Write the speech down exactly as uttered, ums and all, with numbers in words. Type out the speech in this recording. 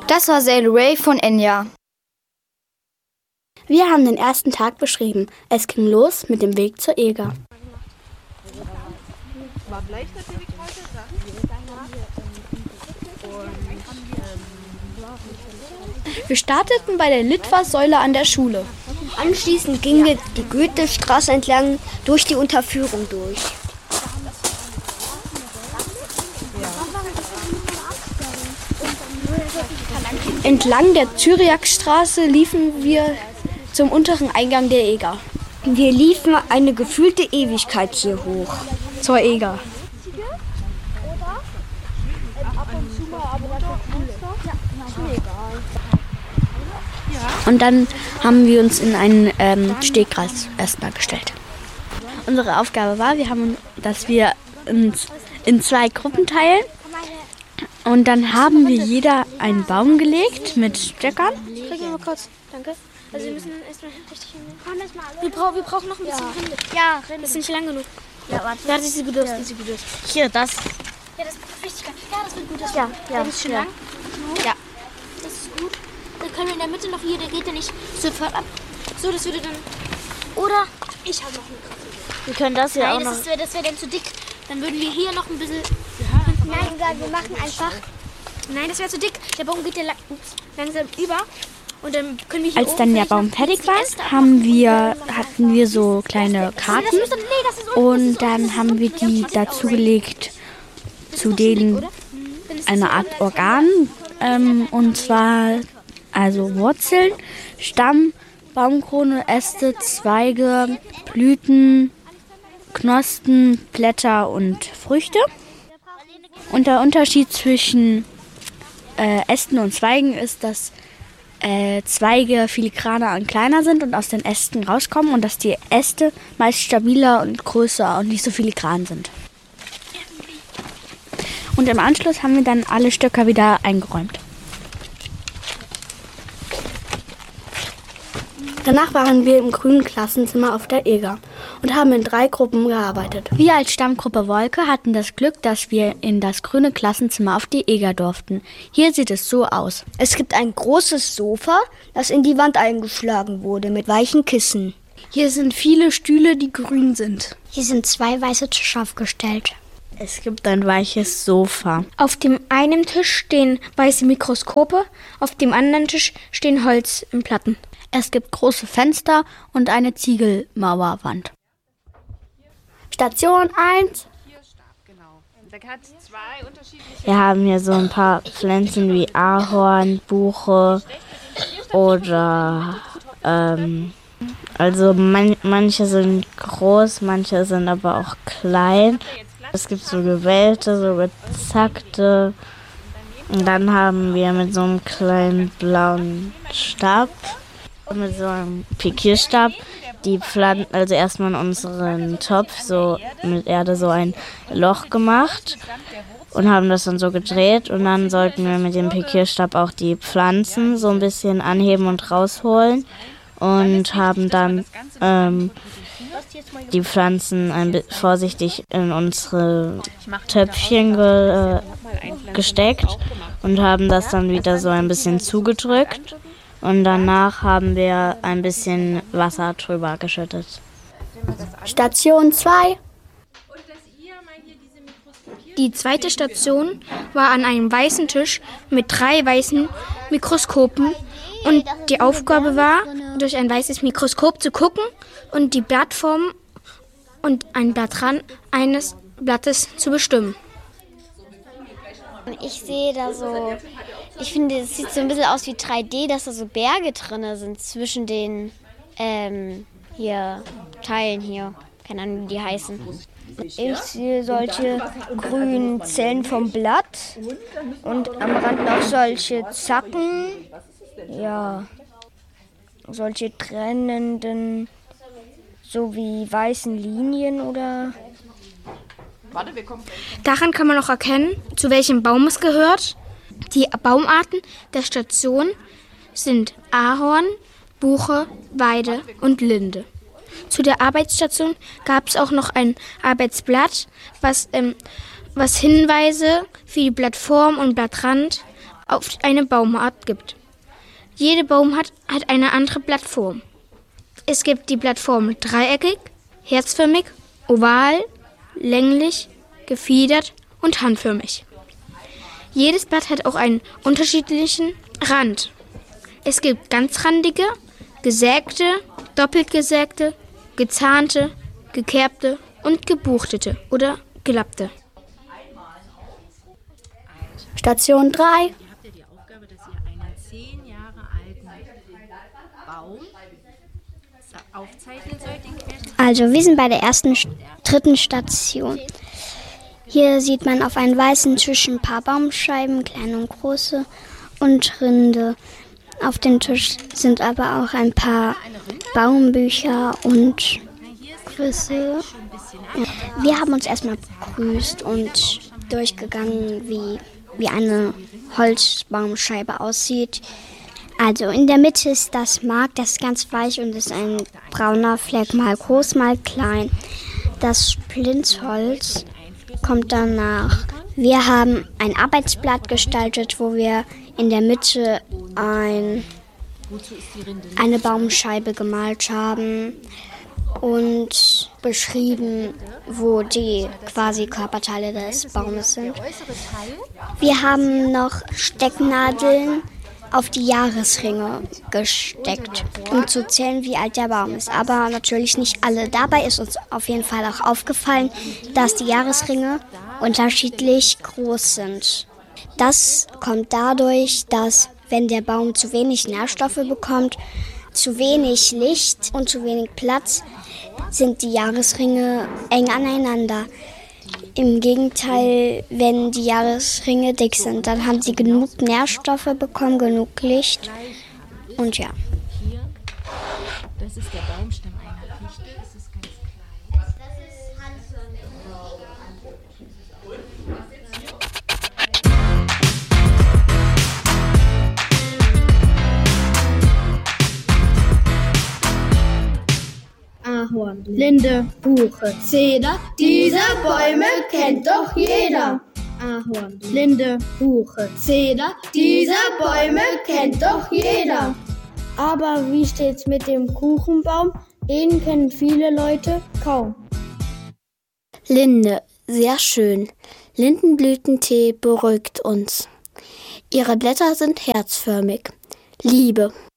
Das war Sail Away von Enya. Wir haben den ersten Tag beschrieben. Es ging los mit dem Weg zur Eger. Wir starteten bei der Litfaßsäule an der Schule. Anschließend gingen wir die Goethestraße entlang durch die Unterführung durch. Entlang der Zyriakstraße liefen wir zum unteren Eingang der Eger. Wir liefen eine gefühlte Ewigkeit hier hoch. Zur Eger. Und dann haben wir uns in einen ähm, Stegreis erstmal gestellt. Unsere Aufgabe war, wir haben, dass wir uns in zwei Gruppen teilen. Und dann haben wir jeder einen Baum gelegt mit Stöckern. Kriegen wir mal kurz. Danke. Also wir müssen erstmal richtig hin. Wir, brauch, wir brauchen noch ein bisschen ja. Rinde. Ja, Rinde. Das ist nicht lang genug. Ja, warte. Ja, das ist gut aus. Ja. Das ist gut aus. Hier, das. Ja, das ist richtig. Ja, das wird gut. Das ja, ja. Das ist schon ja. lang. Ja. Das ist gut. Dann können wir in der Mitte noch hier, der geht ja nicht sofort ab. So, das würde dann... Oder ich habe noch eine. Wir können das ja Nein, auch das noch... Ist, das wäre dann zu dick. Dann würden wir hier noch ein bisschen... Nein, wir machen einfach... Nein, das wäre zu dick. Der Baum geht ja lang, ups, langsam über. Und dann können wir hier Als dann der Baum fertig war, haben wir, hatten wir so kleine Karten. Und dann haben wir die dazugelegt zu denen eine Art Organ. Ähm, und zwar also Wurzeln, Stamm, Baumkrone, Äste, Zweige, Blüten, Knospen, Blätter und Früchte. Und der Unterschied zwischen äh, Ästen und Zweigen ist, dass äh, Zweige filigraner und kleiner sind und aus den Ästen rauskommen und dass die Äste meist stabiler und größer und nicht so filigran sind. Und im Anschluss haben wir dann alle Stöcker wieder eingeräumt. Danach waren wir im grünen Klassenzimmer auf der Eger und haben in drei Gruppen gearbeitet. Wir als Stammgruppe Wolke hatten das Glück, dass wir in das grüne Klassenzimmer auf die Eger durften. Hier sieht es so aus. Es gibt ein großes Sofa, das in die Wand eingeschlagen wurde mit weichen Kissen. Hier sind viele Stühle, die grün sind. Hier sind zwei weiße Tische aufgestellt. Es gibt ein weiches Sofa. Auf dem einen Tisch stehen weiße Mikroskope, auf dem anderen Tisch stehen Holzplatten. Es gibt große Fenster und eine Ziegelmauerwand. Station eins. Wir haben hier so ein paar Pflanzen wie Ahorn, Buche oder ähm, also man, manche sind groß, manche sind aber auch klein. Es gibt so gewellte, so gezackte. Und dann haben wir mit so einem kleinen blauen Stab, mit so einem Pikierstab, die Pflanzen, also erstmal in unseren Topf so mit Erde so ein Loch gemacht und haben das dann so gedreht und dann sollten wir mit dem Pikierstab auch die Pflanzen so ein bisschen anheben und rausholen und haben dann ähm, die Pflanzen ein bisschen vorsichtig in unsere Töpfchen ge, äh, gesteckt und haben das dann wieder so ein bisschen zugedrückt. Und danach haben wir ein bisschen Wasser drüber geschüttet. Station zwei. Die zweite Station war an einem weißen Tisch mit drei weißen Mikroskopen. Und die Aufgabe war, durch ein weißes Mikroskop zu gucken und die Blattform und ein Blattrand eines Blattes zu bestimmen. Ich sehe da so, ich finde, es sieht so ein bisschen aus wie drei D, dass da so Berge drin sind zwischen den ähm, hier Teilen hier. Keine Ahnung, wie die heißen. Ich sehe solche grünen Zellen vom Blatt und am Rand noch solche Zacken, ja, solche trennenden, so wie weißen Linien oder... Daran kann man auch erkennen, zu welchem Baum es gehört. Die Baumarten der Station sind Ahorn, Buche, Weide und Linde. Zu der Arbeitsstation gab es auch noch ein Arbeitsblatt, was, ähm, was Hinweise für die Blattform und Blattrand auf eine Baumart gibt. Jede Baumart hat eine andere Blattform. Es gibt die Blattform dreieckig, herzförmig, oval, länglich, gefiedert und handförmig. Jedes Blatt hat auch einen unterschiedlichen Rand. Es gibt ganzrandige, gesägte, doppelt gesägte, gezahnte, gekerbte und gebuchtete oder gelappte. Station drei. Ihr habt ja die Aufgabe, dass ihr einen zehn Jahre alten Baum aufzeichnen sollt, den Querschnitt. Also, wir sind bei der ersten, dritten Station. Hier sieht man auf einem weißen Tisch ein paar Baumscheiben, kleine und große, und Rinde. Auf dem Tisch sind aber auch ein paar Baumbücher und Quizze. Wir haben uns erstmal begrüßt und durchgegangen, wie, wie eine Holzbaumscheibe aussieht. Also in der Mitte ist das Mark, das ist ganz weich und ist ein brauner Fleck, mal groß, mal klein. Das Splintholz kommt danach. Wir haben ein Arbeitsblatt gestaltet, wo wir in der Mitte ein, eine Baumscheibe gemalt haben und beschrieben, wo die quasi Körperteile des Baumes sind. Wir haben noch Stecknadeln auf die Jahresringe gesteckt, um zu zählen, wie alt der Baum ist. Aber natürlich nicht alle. Dabei ist uns auf jeden Fall auch aufgefallen, dass die Jahresringe unterschiedlich groß sind. Das kommt dadurch, dass wenn der Baum zu wenig Nährstoffe bekommt, zu wenig Licht und zu wenig Platz, sind die Jahresringe eng aneinander. Im Gegenteil, wenn die Jahresringe dick sind, dann haben sie genug Nährstoffe bekommen, genug Licht und ja. Hier, das ist der Baumstamm einer Fichte, das ist ganz klein. Ahorn, Linde, Buche, Zeder, diese Bäume kennt doch jeder. Ahorn, Linde, Buche, Zeder, diese Bäume kennt doch jeder. Aber wie steht's mit dem Kuchenbaum? Den kennen viele Leute kaum. Linde, sehr schön. Lindenblütentee beruhigt uns. Ihre Blätter sind herzförmig. Liebe.